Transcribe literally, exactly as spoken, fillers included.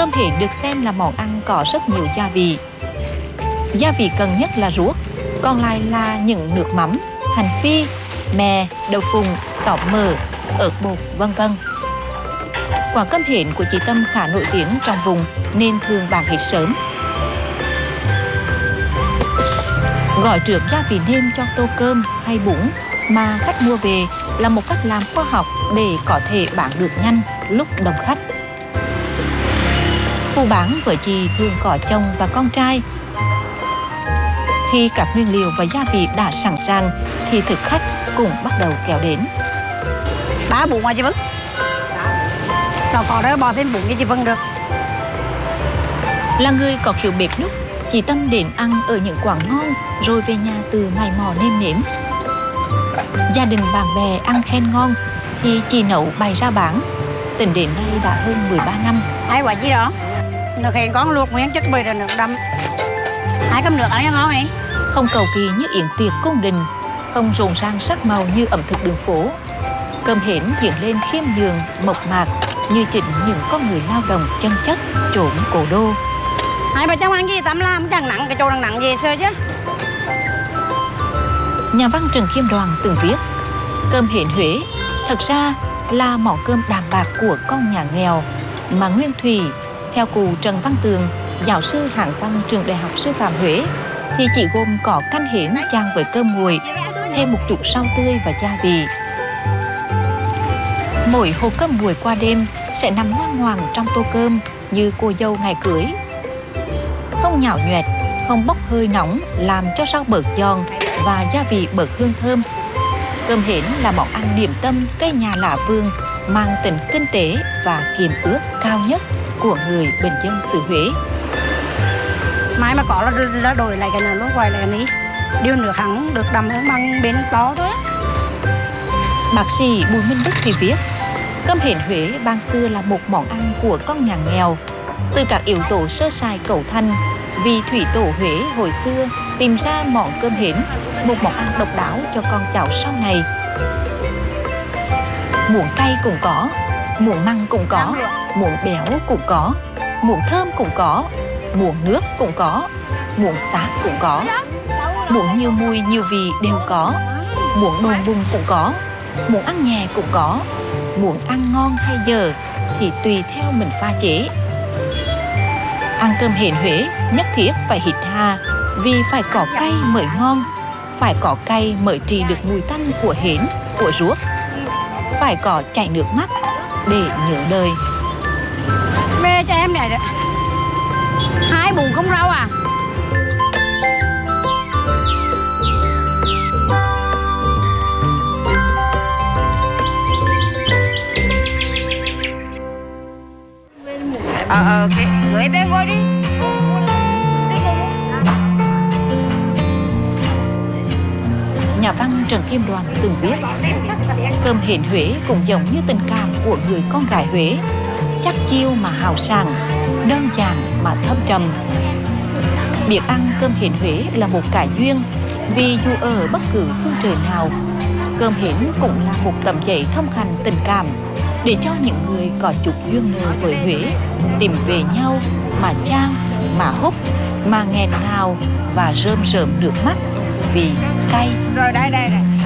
Cơm hến được xem là món ăn có rất nhiều gia vị. Gia vị cần nhất là ruốc, còn lại là những nước mắm, hành phi, mè, đậu phụng, tỏi mỡ, ớt bột, vân vân. Quán cơm hến của chị Tâm khá nổi tiếng trong vùng nên thường bán hết sớm. Gói trước gia vị nêm cho tô cơm hay bún mà khách mua về là một cách làm khoa học để có thể bán được nhanh lúc đông khách. Phụ bán với chị thường có chồng và con trai. Khi các nguyên liệu và gia vị đã sẵn sàng thì thực khách cũng bắt đầu kéo đến. Ba bún ngoài chị Vân. Nó có đó bỏ thêm bún cho chị Vân được. Là người có khiếu bếp núc, chị Tâm đến ăn ở những quán ngon rồi về nhà từ mày mò nêm nếm. Gia đình bạn bè ăn khen ngon thì chị nấu bày ra bán. Tính đến nay đã hơn mười ba năm. Hay quá chị đó. Nó khen con luộc miếng chất bì rồi nước đâm. Hai cơm nước ăn cho ngon ấy. Không cầu kỳ như yến tiệc cung đình, không rộn ràng sắc màu như ẩm thực đường phố. Cơm hến hiện lên khiêm nhường, mộc mạc như chính những con người lao động chân chất trộn cổ đô. Hai bà cháu ăn gì Tâm làm chẳng nặng cái chỗ nặng nặng gì xưa chứ. Nhà văn Trần Kim Đoàn từng viết, cơm hến Huế thật ra là món cơm đạm bạc của con nhà nghèo mà nguyên thủy, theo cụ Trần Văn Tường, giáo sư hạng văn trường Đại học Sư phạm Huế, thì chỉ gồm có canh hến chan với cơm nguội, thêm một chút rau tươi và gia vị. Mỗi hộp cơm nguội qua đêm sẽ nằm ngoan ngoãn trong tô cơm như cô dâu ngày cưới. Không nhão nhoẹt, không bốc hơi nóng làm cho rau bớt giòn và gia vị bớt hương thơm. Cơm hến là món ăn điểm tâm cây nhà lạ vườn mang tính kinh tế và kiềm ước cao nhất của người bình dân xứ Huế. Mai mà có là, là đổi lại cái nào lúc quay lại cái ní. Điều nước hắn được đầm hơn bằng bên to thôi. Bác sĩ Bùi Minh Đức thì viết, cơm hến Huế ban xưa là một món ăn của con nhà nghèo. Từ các yếu tố sơ sài cấu thành, vì thủy tổ Huế hồi xưa tìm ra món cơm hến, một món ăn độc đáo cho con cháu sau này. Muỗng cay cũng có, muỗng măng cũng có, muỗng béo cũng có, muỗng thơm cũng có, muỗng nước cũng có, muỗng xác cũng có, muỗng nhiều mùi nhiều vị đều có, muỗng đồn bùng cũng có, muỗng ăn nhẹ cũng có, muỗng ăn ngon hay dở thì tùy theo mình pha chế. Ăn cơm hến Huế nhất thiết phải hít hà vì phải có cay mới ngon, phải có cay mới trì được mùi tanh của hến, của ruốc, phải có chảy nước mắt để nhớ đời. Mê cho em này đó. Hai bún không rau à? Ờ ờ okay. Gửi tên vô đi. Nhà văn Trần Kim Đoàn từng viết, cơm hến Huế cũng giống như tình cảm của người con gái Huế, chắc chiêu mà hào sảng, đơn giản mà thâm trầm. Biết ăn cơm hến Huế là một cái duyên, vì dù ở bất cứ phương trời nào, cơm hến cũng là một tấm giấy thông hành tình cảm để cho những người có chút duyên nợ với Huế tìm về nhau mà chan, mà húp, mà nghẹn ngào và rơm rớm nước mắt vì cay. Rồi đây đây này.